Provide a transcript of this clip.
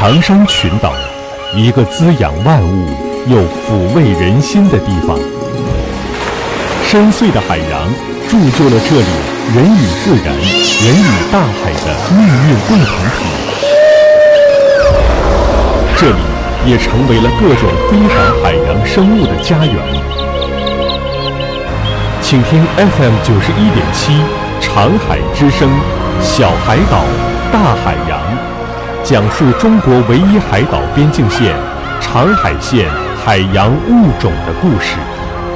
长山群岛，一个滋养万物又抚慰人心的地方。深邃的海洋铸就了这里人与自然、人与大海的命运共同体。这里也成为了各种非凡海洋生物的家园。请听 FM91.7长海之声，小海岛，大海洋，讲述中国唯一海岛边境线长海线海洋物种的故事。